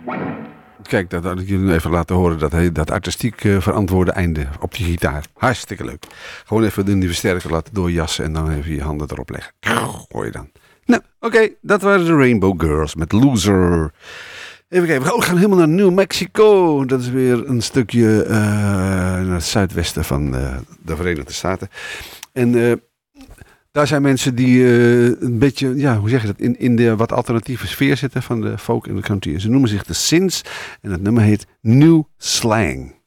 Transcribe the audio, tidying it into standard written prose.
Kijk, dat had ik jullie even laten horen. Dat artistiek verantwoorde einde op die gitaar. Hartstikke leuk. Gewoon even de versterker laten doorjassen en dan even je handen erop leggen. Hoor je dan. Nou, oké, dat waren de Rainbow Girls met Loser. Even kijken, we gaan helemaal naar New Mexico. Dat is weer een stukje naar het zuidwesten van de Verenigde Staten. En daar zijn mensen die een beetje, ja, hoe zeg je dat, in de wat alternatieve sfeer zitten van de folk en de country. Ze noemen zich de Sins en het nummer heet New Slang.